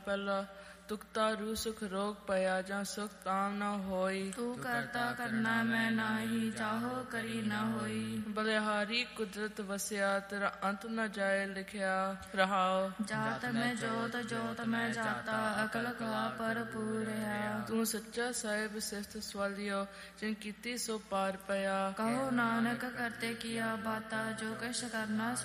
ਪਹਿਲਾ। ਤੁਕਤਾ ਰੂ ਸੁਖ ਰੋਗ ਪਿਆ, ਜਾਂ ਸੁਖ ਤਾਮ ਨ ਹੋਈ। ਤੂੰ ਕਰਤਾ ਕਰਨਾ ਮੈਂ ਨਾਹੀ, ਚਾਹੋ ਕਰੀ ਨ ਹੋਈ। ਬਲਿਹਾਰੀ ਕੁਦਰਤ ਵਸਿਆ, ਤੇਰਾ ਅੰਤ ਨ ਜਾਏ ਲਿਖਿਆ। ਰਹਾਉ ਜਾਤ ਮੈਂ ਜੋਤ, ਜੋਤ ਮੈਂ ਜਾਤਾ, ਅਕਲ ਕਾ ਭਰਪੂਰ ਹੈ। ਤੂੰ ਸੱਚਾ ਸਾਹਿਬ ਸਿਫਤ ਸਵਾਲਿਓ, ਜਿਨ ਕੀਤੀ ਸੋ ਪਾਰ ਪਿਆ। ਕਹੋ ਨਾਨਕ ਕਰਤੇ ਕੀਆ ਬਾਤਾ, ਜੋ ਕਿਛ ਕਰਨਾ